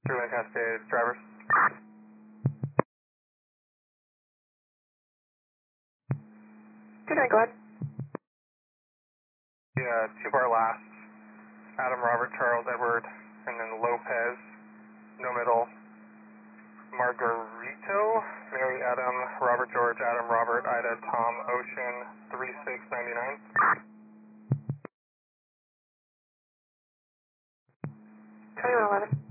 Truman Cascade drivers. Good night, go ahead. Yeah, 2-bar last. Adam, Robert, Charles, Edward, and then Lopez. No middle. Margarito, Mary, Adam, Robert, George, Adam, Robert, Ida, Tom, Ocean, 3699. 2111.